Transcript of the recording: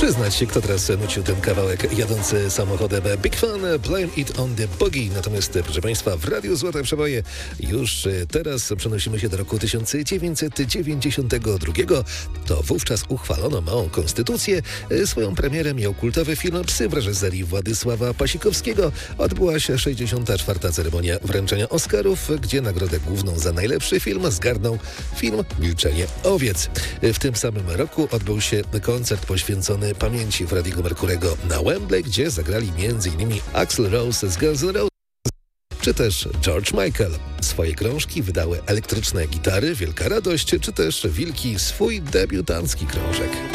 przyznać się, kto teraz nucił ten kawałek jadący samochodem. Big Fan, Blame It on the Boogie. Natomiast, proszę Państwa, w Radiu Złote Przeboje już teraz przenosimy się do roku 1992. To wówczas uchwalono małą konstytucję. Swoją premierę miał kultowy film Psy w reżyserii Władysława Pasikowskiego. Odbyła się 64. ceremonia wręczenia Oscarów, gdzie nagrodę główną za najlepszy film zgarnął film Milczenie owiec. W tym samym roku odbył się koncert poświęcony pamięci Freddie'ego Mercurego na Wembley, gdzie zagrali m.in. Axl Rose z Guns N' Roses, czy też George Michael. Swoje krążki wydały Elektryczne Gitary, Wielka Radość, czy też Wilki swój debiutancki krążek.